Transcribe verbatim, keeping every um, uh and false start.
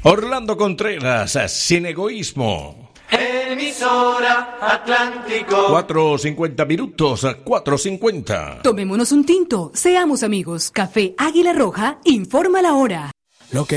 Orlando Contreras, Sin Egoísmo. Emisora Atlántico. cuatro cincuenta minutos, cuatro cincuenta. Tomémonos un tinto, seamos amigos. Café Águila Roja informa la hora. Lo que